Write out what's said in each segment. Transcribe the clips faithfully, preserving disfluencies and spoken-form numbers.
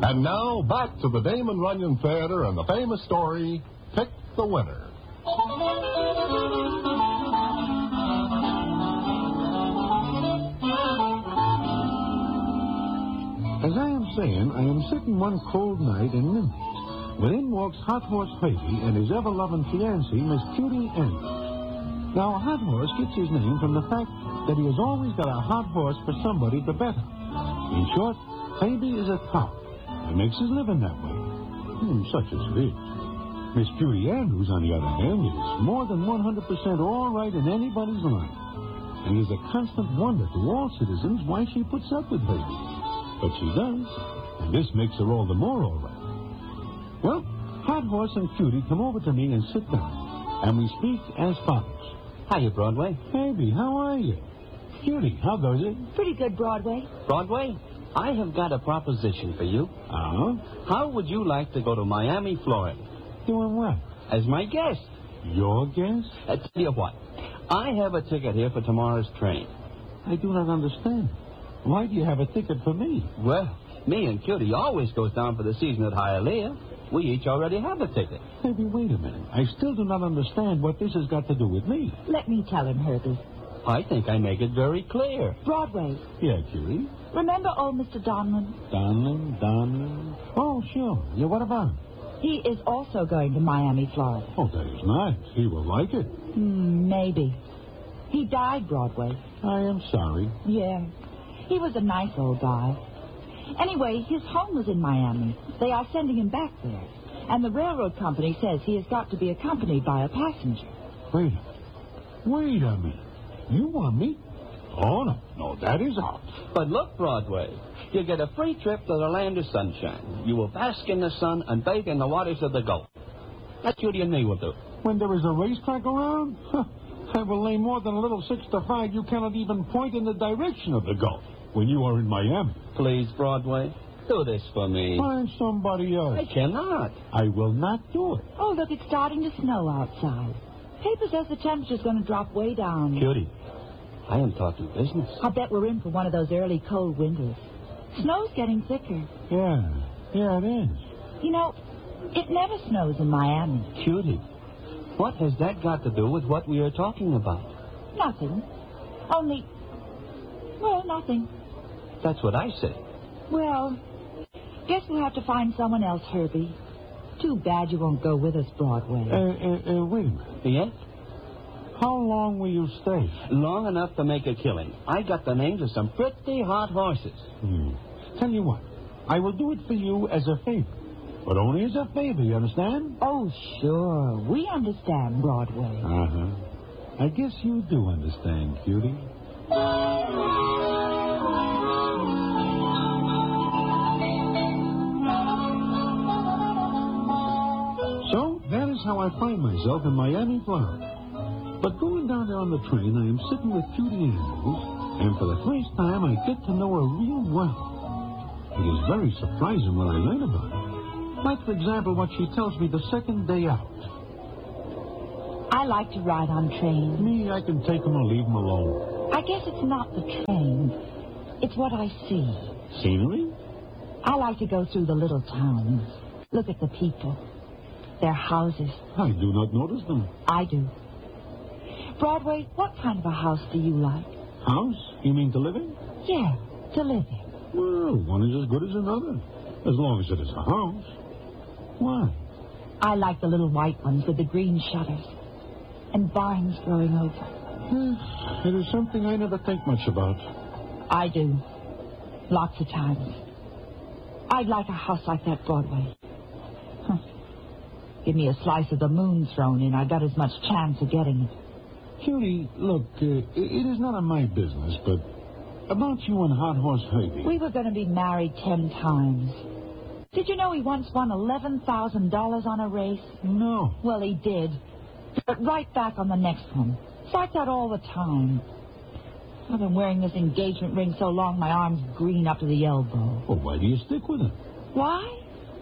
And now, back to the Damon Runyon Theater and the famous story, Pick the Winner. As I am saying, I am sitting one cold night in Mindy's, when in walks Hot Horse Herbie and his ever-loving fiancée, Miss Cutie Andrews. Now, Hot Horse gets his name from the fact that he has always got a hot horse for somebody to bet on. In short, Herbie is a top. He makes his living that way. Hmm, such as it is. Miss Cutie Andrews, on the other hand, is more than one hundred percent all right in anybody's line. And is a constant wonder to all citizens why she puts up with Herbie. But she does, and this makes her all the more all right. Well, Hot Horse and Cutie come over to me and sit down, and we speak as follows. Hiya, Broadway. Herbie, how are you? Cutie, how goes it? Pretty good, Broadway. Broadway, I have got a proposition for you. Uh-huh. How would you like to go to Miami, Florida? Doing what? As my guest. Your guest? Uh, tell you what, I have a ticket here for tomorrow's train. I do not understand. Why do you have a ticket for me? Well, me and Cutie always goes down for the season at Hialeah. We each already have a ticket. Herbie, wait a minute. I still do not understand what this has got to do with me. Let me tell him, Herbie. I think I make it very clear. Broadway. Yeah, Cutie? Remember old Mister Donlin? Donlin? Donlin? Oh, sure. Yeah, what about him? He is also going to Miami, Florida. Oh, that is nice. He will like it. Hmm, maybe. He died, Broadway. I am sorry. Yeah. He was a nice old guy. Anyway, his home was in Miami. They are sending him back there. And the railroad company says he has got to be accompanied by a passenger. Wait a minute. Wait a minute. You want me? Oh, no. No, that is out. But look, Broadway, you get a free trip to the land of sunshine. You will bask in the sun and bathe in the waters of the Gulf. That Cutie and me will do. When there is a racetrack around? Huh. I will lay more than a little six to five. You cannot even point in the direction of the Gulf when you are in Miami. Please, Broadway, do this for me. Find somebody else. I cannot. I will not do it. Oh, look, it's starting to snow outside. Paper says the temperature's going to drop way down. Cutie, I am talking business. I bet we're in for one of those early cold winters. Snow's getting thicker. Yeah, yeah, it is. You know, it never snows in Miami. Cutie, what has that got to do with what we are talking about? Nothing. Only, well, nothing. That's what I said. Well, guess we'll have to find someone else, Herbie. Too bad you won't go with us, Broadway. Uh, uh, uh, wait a minute. Yes? How long will you stay? Long enough to make a killing. I got the names of some pretty hot horses. Hmm. Tell you what, I will do it for you as a favor. But only as a favor, you understand? Oh, sure. We understand, Broadway. Uh-huh. I guess you do understand, Cutie. So, that is how I find myself in Miami, Florida. But going down there on the train, I am sitting with Cutie Andrews, and for the first time, I get to know her real well. It is very surprising what I learn about her. Like, for example, what she tells me the second day out. I like to ride on trains. Me, I can take them or leave them alone. I guess it's not the train. It's what I see. Scenery? I like to go through the little towns. Look at the people. Their houses. I do not notice them. I do. Broadway, what kind of a house do you like? House? You mean to live in? Yeah, to live in. Well, one is as good as another. As long as it is a house. Why? I like the little white ones with the green shutters. And vines growing over. Yes, it is something I never think much about. I do. Lots of times. I'd like a house like that, Broadway. Huh. Give me a slice of the moon thrown in. I got as much chance of getting it. Cutie, look, uh, it is none of my business, but about you and Hot Horse Herbie. We were going to be married ten times. Did you know he once won eleven thousand dollars on a race? No. Well, he did. But right back on the next one. It's like that all the time. I've been wearing this engagement ring so long my arm's green up to the elbow. Well, why do you stick with it? Why?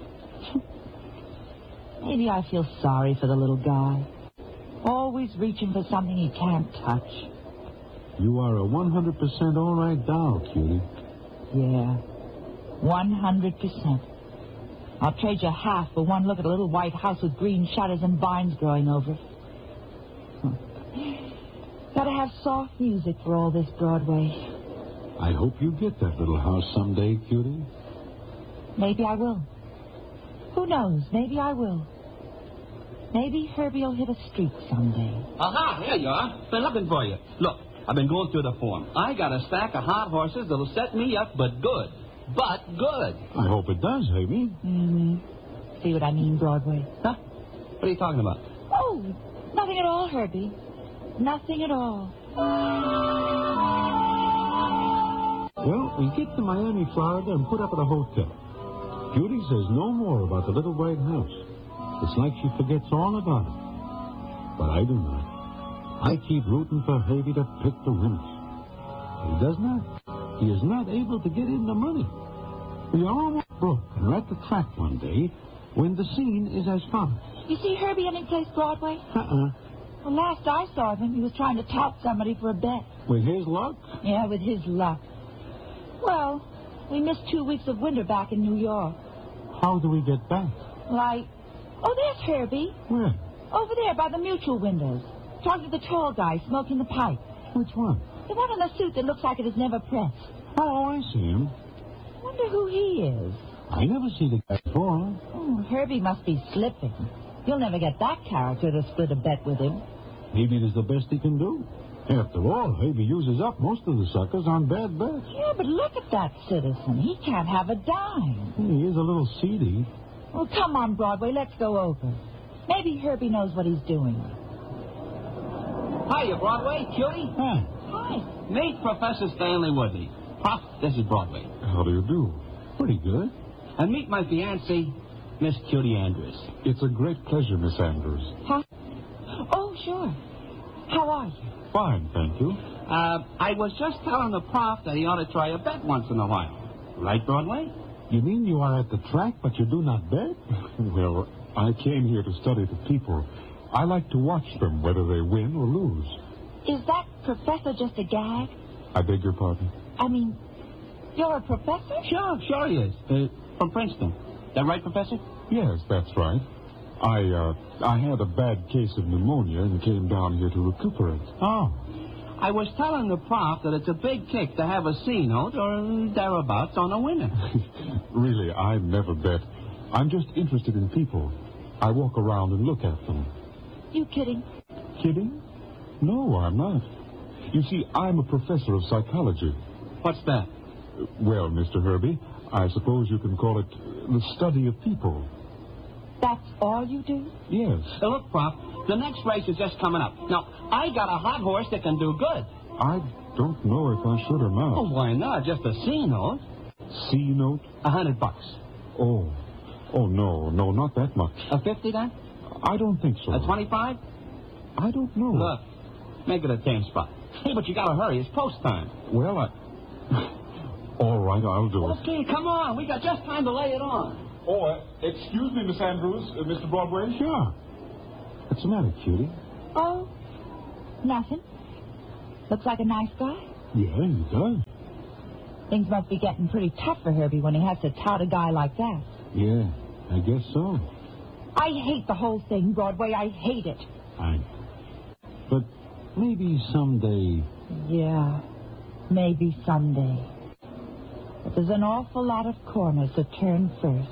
Maybe I feel sorry for the little guy. Always reaching for something he can't touch. You are a one hundred percent all right doll, Cutie. Yeah, one hundred percent. I'll trade you half for one look at a little white house with green shutters and vines growing over it. Gotta have soft music for all this Broadway. I hope you get that little house someday, cutie. Maybe I will. Who knows? Maybe I will. Maybe Herbie will hit a streak someday. Aha, here you are. Been looking for you. Look, I've been going through the form. I got a stack of hot horses that'll set me up, but good. But good. I hope it does, Herbie. Mm-hmm. See what I mean, Broadway? Huh? What are you talking about? Oh, nothing at all, Herbie. Nothing at all. Well, we get to Miami, Florida, and put up at a hotel. Cutie says no more about the little white house. It's like she forgets all about it. But I do not. I keep rooting for Herbie to pick the winners. He does not. He is not able to get in the money. We are almost broke and are at the track one day when the scene is as follows. You see Herbie any place Broadway? Uh-uh. Well, last I saw him, he was trying to tout somebody for a bet. With his luck? Yeah, with his luck. Well, we missed two weeks of winter back in New York. How do we get back? Like, oh, there's Herbie. Where? Over there by the mutual windows. Talking to the tall guy smoking the pipe. Which one? The one in the suit that looks like it is never pressed. Oh, I see him. Wonder who he is. I never see the guy before. Oh, Herbie must be slipping. You'll never get that character to split a bet with him. Maybe it is the best he can do. After all, Herbie uses up most of the suckers on bad bets. Yeah, but look at that citizen. He can't have a dime. He is a little seedy. Well, come on, Broadway. Let's go over. Maybe Herbie knows what he's doing. Hiya, Broadway. Cutie. Hi. Hi. Meet Professor Stanley Woodley. Prof, this is Broadway. How do you do? Pretty good. And meet my fiancée, Miss Cutie Andrews. It's a great pleasure, Miss Andrews. Huh? Oh, sure. How are you? Fine, thank you. Uh, I was just telling the prof that he ought to try a bet once in a while. Right, Broadway? You mean you are at the track, but you do not bet? Well, I came here to study the people. I like to watch them, whether they win or lose. Is that professor just a gag? I beg your pardon? I mean, you're a professor? Sure, sure he is. Uh, from Princeton. That right, Professor? Yes, that's right. I, uh, I had a bad case of pneumonia and came down here to recuperate. Oh. I was telling the prof that it's a big kick to have a C note or thereabouts on a winner. Really, I never bet. I'm just interested in people. I walk around and look at them. You kidding? Kidding? No, I'm not. You see, I'm a professor of psychology. What's that? Well, Mister Herbie, I suppose you can call it the study of people. That's all you do? Yes. Uh, look, Prof, the next race is just coming up. Now, I got a hot horse that can do good. I don't know if I should or not. Oh, why not? Just a C note. C note? A hundred bucks. Oh. Oh, no, no, not that much. A fifty, then? I don't think so. A twenty-five? I don't know. Look, make it a ten spot. Hey, but you gotta hurry. It's post time. Well, I... All right, I'll do it. Okay, come on. We got just time to lay it on. Oh, uh, excuse me, Miss Andrews, uh, Mister Broadway. Sure. What's the matter, cutie? Oh, nothing. Looks like a nice guy. Yeah, he does. Things must be getting pretty tough for Herbie when he has to tout a guy like that. Yeah, I guess so. I hate the whole thing, Broadway. I hate it. I... But maybe someday... Yeah, maybe someday. But there's an awful lot of corners to turn first.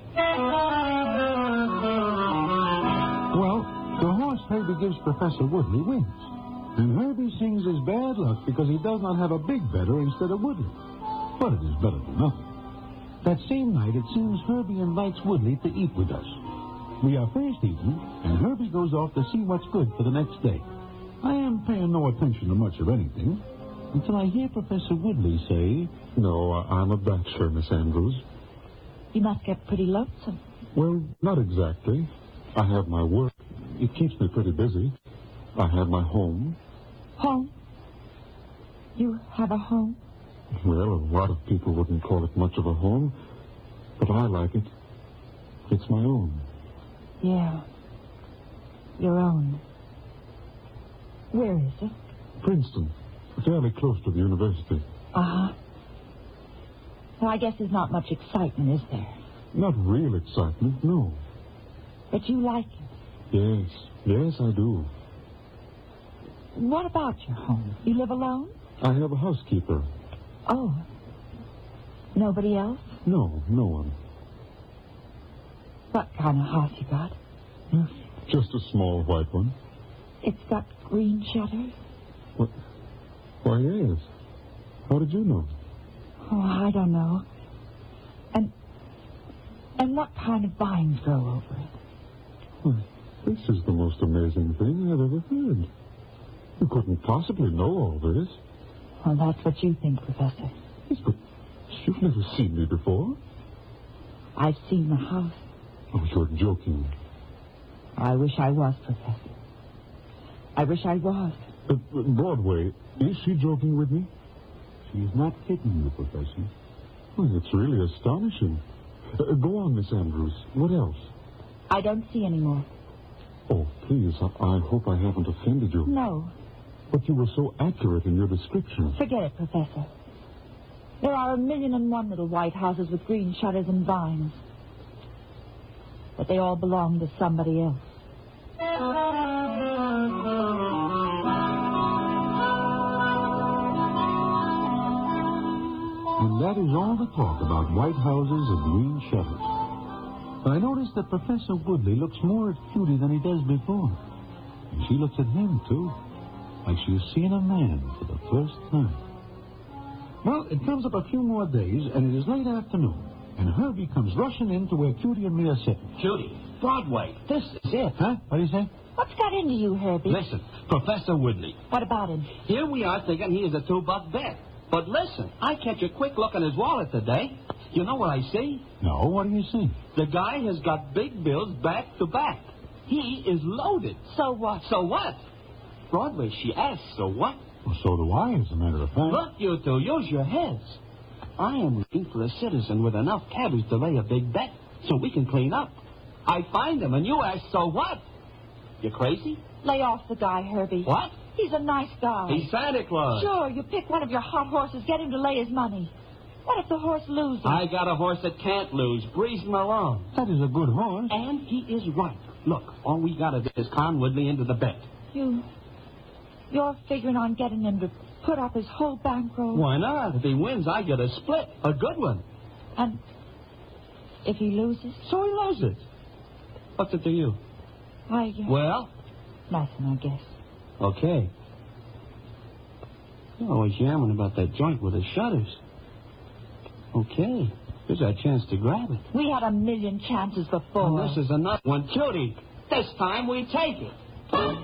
Well, the horse Herbie gives Professor Woodley wins. And Herbie sings his bad luck because he does not have a big bettor instead of Woodley. But it is better than nothing. That same night, it seems Herbie invites Woodley to eat with us. We are first eaten, and Herbie goes off to see what's good for the next day. I am paying no attention to much of anything until I hear Professor Woodley say, "No, I'm a bachelor, Miss Andrews." You must get pretty lonesome. Well, not exactly. I have my work. It keeps me pretty busy. I have my home. Home? You have a home? Well, a lot of people wouldn't call it much of a home, but I like it. It's my own. Yeah. Your own. Where is it? Princeton. Fairly close to the university. Uh-huh. Well, I guess there's not much excitement, is there? Not real excitement, no. But you like it. Yes, yes, I do. What about your home? You live alone? I have a housekeeper. Oh. Nobody else? No, no one. What kind of house you got? Yes, just a small white one. It's got green shutters? What? Why, yes. How did you know? Oh, I don't know. And and what kind of vines grow over it? Well, this is the most amazing thing I've ever heard. You couldn't possibly know all this. Well, that's what you think, Professor. Yes, but you've never seen me before. I've seen the house. Oh, you're joking. I wish I was, Professor. I wish I was. Uh, Broadway, is she joking with me? She's not kidding you, Professor. Well, it's really astonishing. Uh, go on, Miss Andrews. What else? I don't see any more. Oh, please, I, I hope I haven't offended you. No. But you were so accurate in your description. Forget it, Professor. There are a million and one little white houses with green shutters and vines. But they all belong to somebody else. And that is all the talk about white houses and green shutters. I noticed that Professor Woodley looks more at Cutie than he does before. And she looks at him, too, like she is seeing a man for the first time. Well, it comes up a few more days, and it is late afternoon, and Herbie comes rushing in to where Cutie and me are sitting. Cutie, Broadway, this is it. Huh? What do you say? What's got into you, Herbie? Listen, Professor Woodley. What about him? Here we are thinking he is a two-buck bet. But listen, I catch a quick look in his wallet today. You know what I see? No, what do you see? The guy has got big bills back to back. He is loaded. So what? So what? Broadway, she asks, so what? Well, so do I, as a matter of fact. Look, you two, use your heads. I am looking for a citizen with enough cabbage to lay a big bet so we can clean up. I find him, and you ask, so what? You crazy? Lay off the guy, Herbie. What? He's a nice guy. He's Santa Claus. Sure, you pick one of your hot horses, get him to lay his money. What if the horse loses? I got a horse that can't lose. Breeze him along. That is a good horse. And he is right. Look, all we got to do is con Woodley into the bet. You... You're figuring on getting him to put up his whole bankroll? Why not? If he wins, I get a split. A good one. And if he loses? So he loses. What's it to you? I... Uh, Well? Nothing, I guess. Okay. You're always yammering about that joint with the shutters. Okay. Here's our chance to grab it. We had a million chances before. Oh, this is another one. Cutie, this time we take it.